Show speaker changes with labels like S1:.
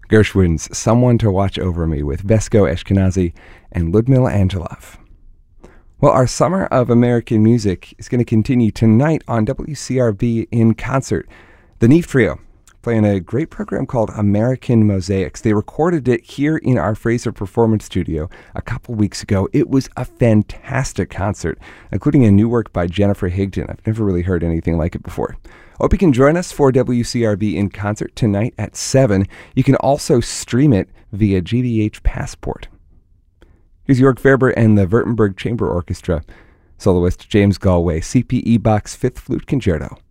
S1: Gershwin's Someone to Watch Over Me with Vesco Ashkenazi and Ludmila Angelov. Well, our Summer of American Music is going to continue tonight on WCRB in concert. The Neve Trio playing a great program called American Mosaics. They recorded it here in our Fraser Performance Studio a couple weeks ago. It was a fantastic concert, including a new work by Jennifer Higdon. I've never really heard anything like it before. Hope you can join us for WCRB in concert tonight at 7. You can also stream it via GBH Passport. Here's York Faerber and the Württemberg Chamber Orchestra. Soloist James Galway, C.P. Eabach's Fifth Flute Concerto.